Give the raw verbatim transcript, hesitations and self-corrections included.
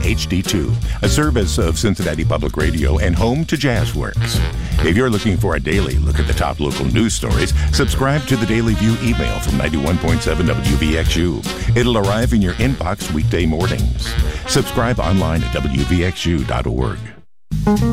H D two, a service of Cincinnati Public Radio and home to Jazzworks. If you're looking for a daily look at the top local news stories, subscribe to the Daily View email from ninety-one point seven W V X U. It'll arrive in your inbox weekday mornings. Subscribe online at W V X U dot org.